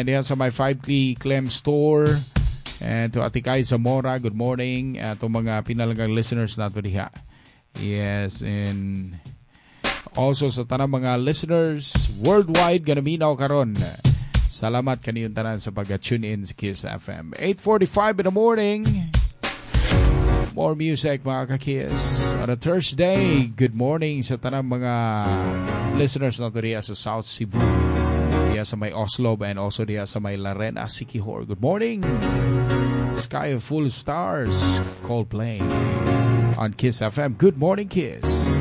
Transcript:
And diha sa my 5 Clem Store. And to Atikay Zamora, good morning. To mga pinalagang listeners nato diha. Yes, and also sa tanang mga listeners worldwide ganaminaw karon. Salamat kaniyong tanan sa pag-tune in sa Kiss FM. 8:45 in the morning. More music mga ka-Kiss. On a Thursday, good morning sa tanang mga listeners nato diha sa South Cebu. Diya sa may Oslo and also diya sa may Larena, Siquijor. Good morning. Sky of Full of Stars, Coldplay on Kiss FM. Good morning, Kiss.